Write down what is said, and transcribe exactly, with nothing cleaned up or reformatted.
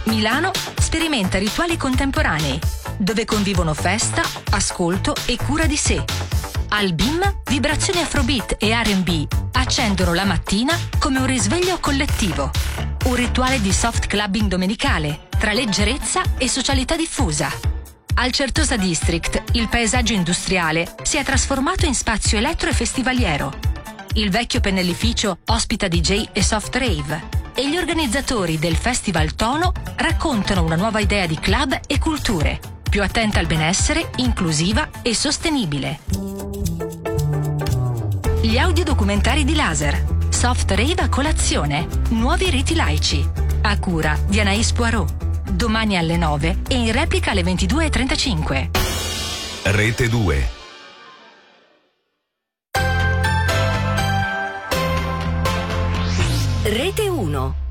Milano sperimenta rituali contemporanei, dove convivono festa, ascolto e cura di sé. Al B I M, vibrazioni afrobeat e R and B accendono la mattina come un risveglio collettivo. Un rituale di soft clubbing domenicale, tra leggerezza e socialità diffusa. Al Certosa District, il paesaggio industriale si è trasformato in spazio elettro e festivaliero. Il vecchio pennellificio ospita D J e soft rave. E gli organizzatori del Festival Tono raccontano una nuova idea di club e culture, più attenta al benessere, inclusiva e sostenibile. Gli audiodocumentari di Laser, soft rave a colazione, nuovi riti laici, a cura di Anaïs Poirot, domani alle nove e in replica alle ventidue e trentacinque. Rete due. Rete uno.